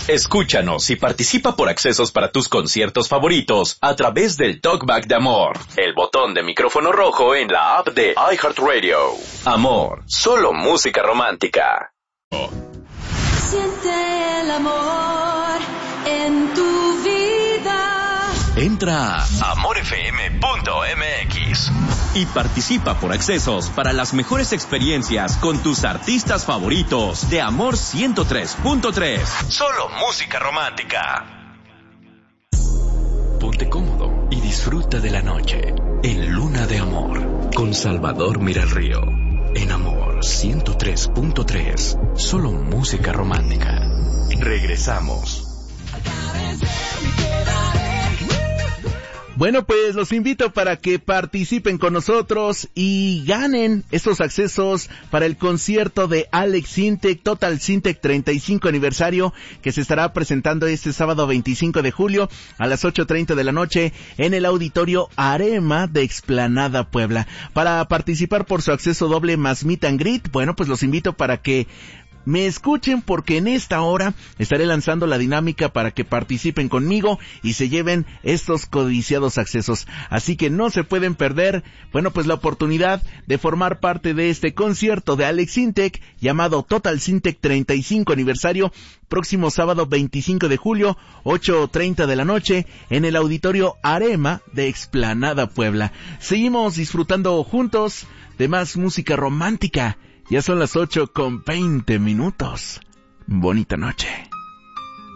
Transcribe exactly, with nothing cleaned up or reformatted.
Escúchanos y participa por accesos para tus conciertos favoritos a través del Talkback de Amor, el botón de micrófono rojo en la app de iHeartRadio. Amor, solo música romántica. Siente el amor en tu vida. Entra a amor f m punto m x y participa por accesos para las mejores experiencias con tus artistas favoritos de Amor ciento tres punto tres. Solo música romántica. Ponte cómodo y disfruta de la noche en Luna de Amor con Salvador Miralrío. En Amor ciento tres punto tres. Solo música romántica. Regresamos. Bueno, pues los invito para que participen con nosotros y ganen estos accesos para el concierto de Alex Sintek, Total Sintek treinta y cinco aniversario, que se estará presentando este sábado veinticinco de julio a las ocho treinta de la noche en el Auditorio Arema de Explanada, Puebla. Para participar por su acceso doble más meet and greet, bueno, pues los invito para que me escuchen, porque en esta hora estaré lanzando la dinámica para que participen conmigo y se lleven estos codiciados accesos. Así que no se pueden perder, bueno, pues la oportunidad de formar parte de este concierto de Alex Sintek llamado Total Sintek treinta y cinco aniversario, próximo sábado veinticinco de julio, ocho treinta de la noche, en el Auditorio Arema de Explanada, Puebla. Seguimos disfrutando juntos de más música romántica. Ya son las ocho con veinte minutos. Bonita noche.